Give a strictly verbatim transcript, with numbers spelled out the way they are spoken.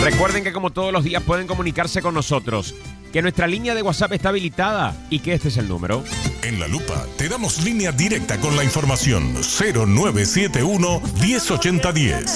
Recuerden que como todos los días pueden comunicarse con nosotros, que nuestra línea de WhatsApp está habilitada y que este es el número. En La Lupa te damos línea directa con la información cero nueve siete uno, diez ochenta diez.